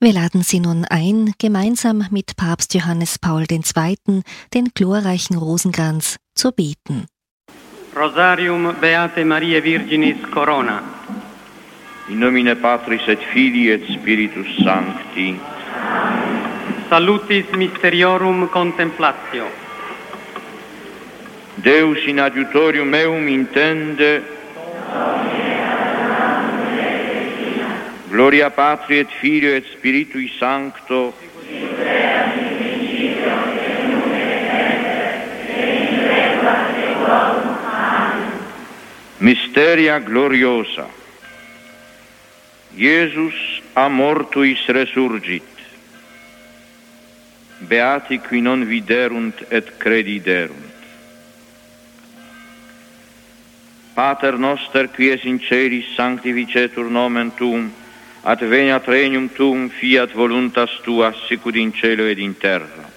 Wir laden Sie nun ein, gemeinsam mit Papst Johannes Paul II. Den glorreichen Rosenkranz zu beten. Rosarium Beate Mariae Virginis Corona. In nomine Patris et Filii et Spiritus Sancti. Salutis Mysteriorum Contemplatio. Deus in adiutorium meum intende. Gloria Patri et Filio et Spiritui Sancto. Mysteria gloriosa. Iesus a mortuis resurgit. Beati qui non viderunt et crediderunt. Pater noster qui es in celis, sanctificetur nomen tuum, adveniat regnum tuum, fiat voluntas tua, sicut in cielo ed in terra.